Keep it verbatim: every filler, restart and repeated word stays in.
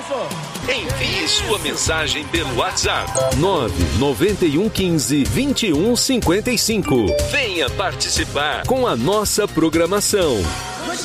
aplauso. Envie sua mensagem pelo WhatsApp nove nove um um cinco, vinte e um cinquenta e cinco. Venha participar com a nossa programação.